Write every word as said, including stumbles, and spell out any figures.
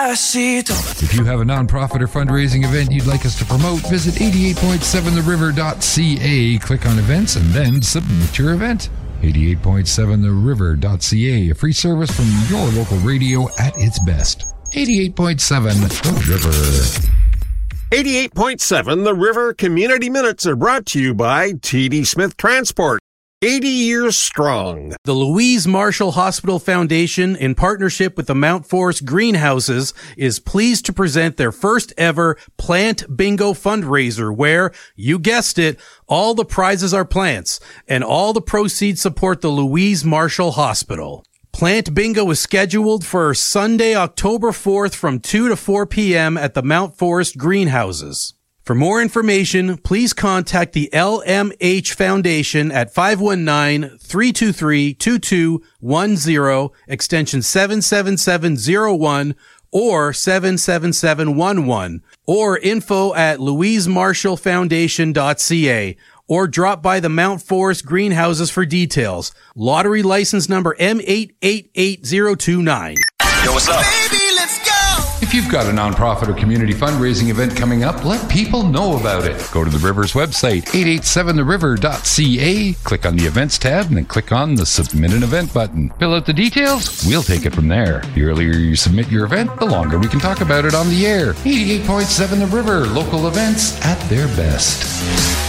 If you have a nonprofit or fundraising event you'd like us to promote, visit eighty-eight point seven the river dot c a, click on events, and then submit your event. eighty-eight point seven the river dot c a, a free service from your local radio at its best. eighty-eight point seven The River. eighty-eight point seven The River Community Minutes are brought to you by T D Smith Transport. eighty years strong. The Louise Marshall Hospital Foundation, in partnership with the Mount Forest Greenhouses, is pleased to present their first ever Plant Bingo fundraiser where, you guessed it, all the prizes are plants and all the proceeds support the Louise Marshall Hospital. Plant Bingo is scheduled for Sunday, October fourth from two to four p.m. at the Mount Forest Greenhouses. For more information, please contact the L M H Foundation at five one nine, three two three, two two one zero, extension seven seven seven zero one or seven seven seven one one, or info at louise marshall foundation dot c a, or drop by the Mount Forest Greenhouses for details. Lottery license number M eight eight eight zero two nine. Yo, what's up? Baby, let's go! If you've got a nonprofit or community fundraising event coming up, let people know about it. Go to the River's website, eight eight seven the river dot c a, click on the Events tab, and then click on the Submit an Event button. Fill out the details, we'll take it from there. The earlier you submit your event, the longer we can talk about it on the air. eighty-eight point seven The River, local events at their best.